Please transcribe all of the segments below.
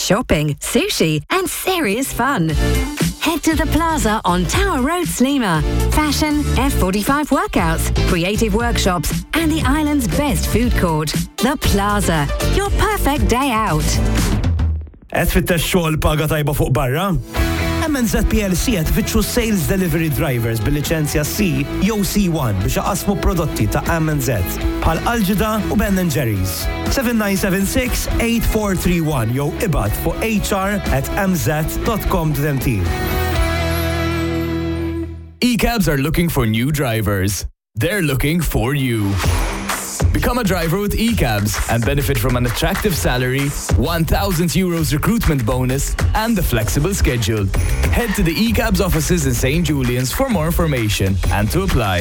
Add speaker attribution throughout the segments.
Speaker 1: shopping, sushi, and serious fun. Head to the Plaza on Tower Road, Sliema. Fashion, F45 workouts, creative workshops, and the island's best food court. The Plaza, your perfect day out.
Speaker 2: Qed tfittex xogħol paga tajba fuq barra? MNZ PLC qed tfittxu Sales Delivery Drivers bil-liċenzja C jew C1 biex iqassmu prodotti ta' MNZ bħal Algida u Ben & Jerry's. 7976-8431 jew ibad fuq hr@mz.com.mt.
Speaker 3: ECABs are looking for new drivers. They're looking for you. Become a driver with ECABs and benefit from an attractive salary, €1,000 recruitment bonus, and a flexible schedule. Head to the ECABs offices in St. Julian's for more information and to apply.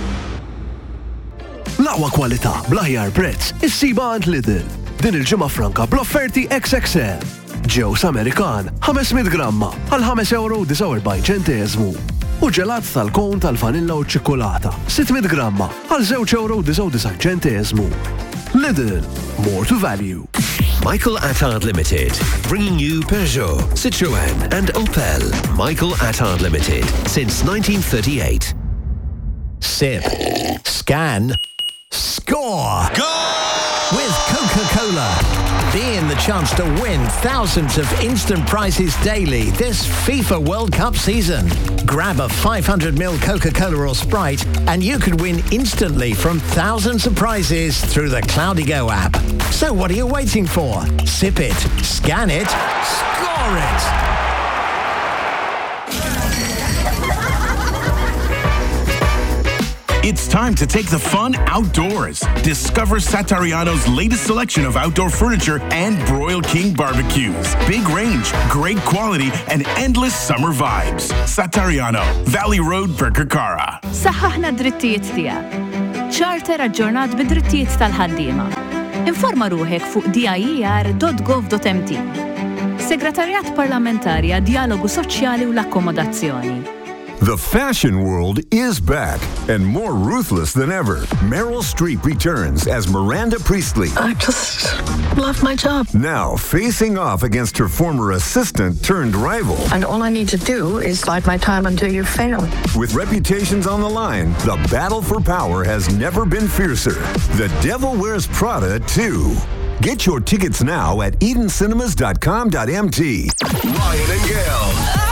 Speaker 4: L-aqwa kwalità bl-aħjar prezz issiba għand Lidl. Din il-ġimgħa franka bl-offerti XXL. Ġews Amerikan 500 gramma għal €5.49. U ġelat tal-kon tal-vanilla u ċikkolata 600 gramma għal €2.99. Lidl, more to value.
Speaker 5: Michael Attard Limited, bringing you Peugeot, Citroën and Opel. Michael Attard Limited, since 1938.
Speaker 6: Sip. Scan. Score!
Speaker 5: Goal!
Speaker 6: With Coca-Cola. Be in the chance to win thousands of instant prizes daily this FIFA World Cup season. Grab a 500ml Coca-Cola or Sprite and you could win instantly from thousands of prizes through the Cloudigo app. So what are you waiting for? Sip it, scan it, score it!
Speaker 7: It's time to take the fun outdoors. Discover Satariano's latest selection of outdoor furniture and Broil King barbecues. Big range, great quality, and endless summer vibes. Satariano, Valley Road, Birkirkara.
Speaker 8: Saħħaħna drittijiet tiegħek. Charter aġġornat bid-drittijiet tal-ħaddiema. Informa ruħek fuq dir.gov.mt. Segretarjat Parlamentarja Dialogu Soċjali u l-Akkomodazzjoni.
Speaker 9: The fashion world is back and more ruthless than ever. Meryl Streep returns as Miranda Priestley.
Speaker 10: I just love my job.
Speaker 9: Now facing off against her former assistant turned rival.
Speaker 10: And all I need to do is bide my time until you fail.
Speaker 9: With reputations on the line, the battle for power has never been fiercer. The Devil Wears Prada 2. Get your tickets now at EdenCinemas.com.mt.
Speaker 5: Ryan and Gail.